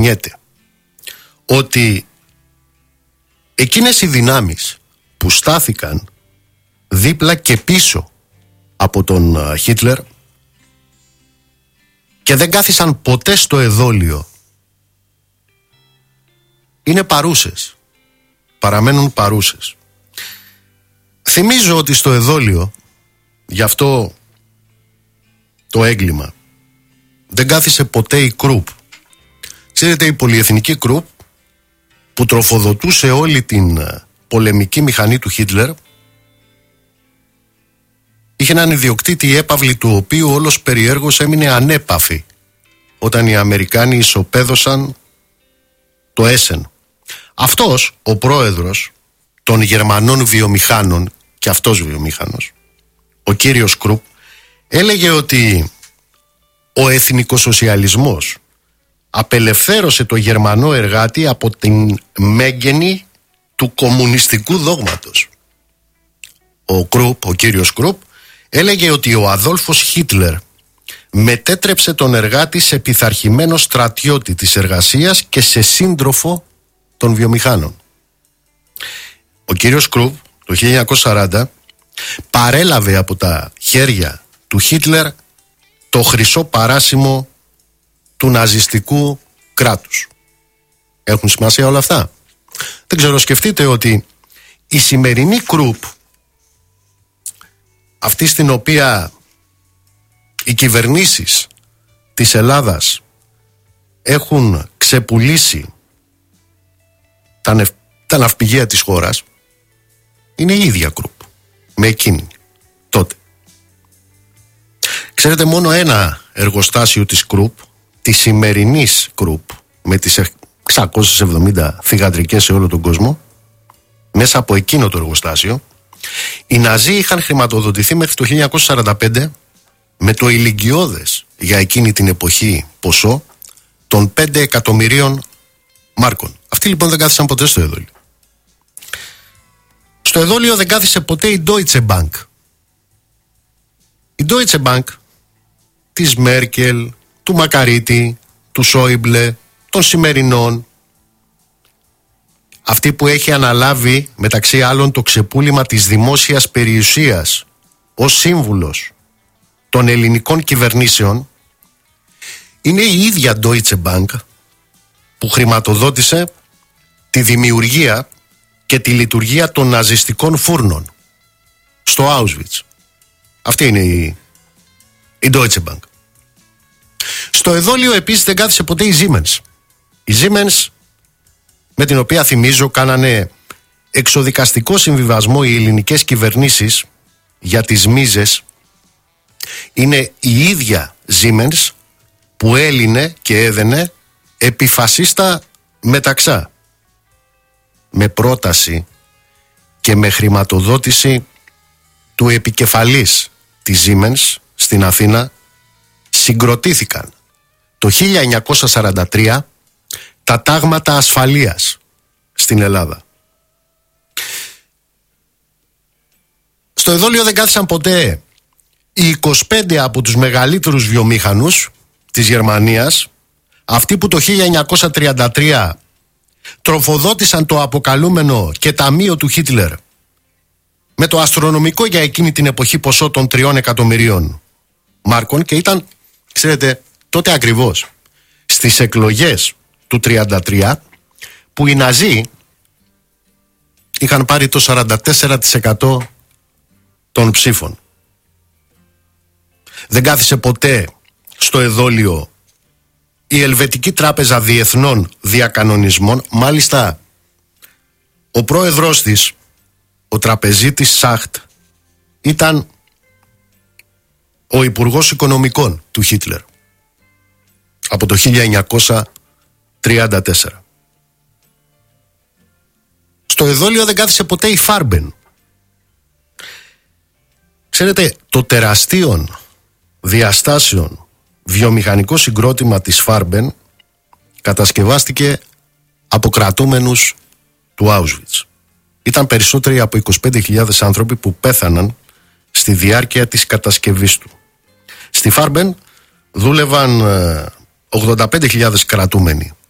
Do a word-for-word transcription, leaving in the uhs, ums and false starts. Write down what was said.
ότι εκείνες οι δυνάμεις που στάθηκαν δίπλα και πίσω από τον Χίτλερ και δεν κάθισαν ποτέ στο εδόλιο, είναι παρούσες, παραμένουν παρούσες. Θυμίζω ότι στο εδόλιο, γι' αυτό το έγκλημα, δεν κάθισε ποτέ η Κρουπ. Ξέρετε, η πολυεθνική Κρουπ που τροφοδοτούσε όλη την πολεμική μηχανή του Χίτλερ είχε έναν ιδιοκτήτη έπαυλη του οποίου όλος περιέργως έμεινε ανέπαφη όταν οι Αμερικάνοι ισοπαίδωσαν το Έσεν. Αυτός ο πρόεδρος των Γερμανών βιομηχάνων, και αυτός βιομήχανος, ο κύριος Κρουπ, έλεγε ότι ο εθνικοσοσιαλισμός απελευθέρωσε το Γερμανό εργάτη από την μέγενη του κομμουνιστικού δόγματος. Ο Κρουπ, ο κύριος Κρουπ, έλεγε ότι ο Αδόλφος Χίτλερ μετέτρεψε τον εργάτη σε πειθαρχημένο στρατιώτη της εργασίας και σε σύντροφο των βιομηχάνων. Ο κύριος Κρουπ το χίλια εννιακόσια σαράντα παρέλαβε από τα χέρια του Χίτλερ το χρυσό παράσημο του ναζιστικού κράτους. Έχουν σημασία όλα αυτά? Δεν ξέρω, σκεφτείτε ότι η σημερινή Κρουπ, αυτή στην οποία οι κυβερνήσεις της Ελλάδας έχουν ξεπουλήσει τα, νευ... τα ναυπηγεία της χώρας, είναι η ίδια Κρουπ με εκείνη τότε. Ξέρετε, μόνο ένα εργοστάσιο της Κρουπ, της σημερινής Κρουπ, με τις εξακόσιες εβδομήντα θυγατρικές σε όλο τον κόσμο, μέσα από εκείνο το εργοστάσιο οι Ναζί είχαν χρηματοδοτηθεί μέχρι το χίλια εννιακόσια σαράντα πέντε με το ηλικιώδες για εκείνη την εποχή ποσό των πέντε εκατομμυρίων μάρκων. Αυτοί λοιπόν δεν κάθισαν ποτέ στο εδόλιο. Στο εδόλιο δεν κάθισε ποτέ η Deutsche Bank. Η Deutsche Bank της Μέρκελ, του Μακαρίτη, του Σόιμπλε, των σημερινών, αυτή που έχει αναλάβει μεταξύ άλλων το ξεπούλημα της δημόσιας περιουσίας ως σύμβουλος των ελληνικών κυβερνήσεων, είναι η ίδια Deutsche Bank που χρηματοδότησε τη δημιουργία και τη λειτουργία των ναζιστικών φούρνων στο Auschwitz. Αυτή είναι η, η Deutsche Bank. Στο εδόλιο επίσης δεν κάθισε ποτέ η Siemens. Η Siemens, με την οποία θυμίζω κάνανε εξοδικαστικό συμβιβασμό οι ελληνικές κυβερνήσεις για τις μίζες, είναι η ίδια Siemens που έλυνε και έδαινε επιφασίστα μεταξά, με πρόταση και με χρηματοδότηση του επικεφαλής της Siemens στην Αθήνα. Συγκροτήθηκαν το χίλια εννιακόσια σαράντα τρία τα τάγματα ασφαλείας στην Ελλάδα. Στο εδόλιο δεν κάθισαν ποτέ οι είκοσι πέντε από τους μεγαλύτερους βιομήχανους της Γερμανίας, αυτοί που το χίλια εννιακόσια τριάντα τρία τροφοδότησαν το αποκαλούμενο και ταμείο του Χίτλερ με το αστρονομικό για εκείνη την εποχή ποσό των τριών εκατομμυρίων μάρκων, και ήταν, ξέρετε, τότε ακριβώς στις εκλογές του τριάντα τρία που οι Ναζί είχαν πάρει το σαράντα τέσσερα τοις εκατό των ψήφων. Δεν κάθισε ποτέ στο εδόλιο η Ελβετική Τράπεζα Διεθνών Διακανονισμών. Μάλιστα ο πρόεδρος της, ο τραπεζίτης Σάχτ, ήταν ο υπουργός οικονομικών του Χίτλερ από το χίλια εννιακόσια τριάντα τέσσερα. Στο εδόλιο δεν κάθισε ποτέ η Φάρμπεν. Ξέρετε, το τεραστίον διαστάσεων βιομηχανικό συγκρότημα της Φάρμπεν κατασκευάστηκε από κρατούμενους του Auschwitz. Ήταν περισσότεροι από είκοσι πέντε χιλιάδες άνθρωποι που πέθαναν στη διάρκεια της κατασκευής του. Στη Φάρμπεν δούλευαν ογδόντα πέντε χιλιάδες κρατούμενοι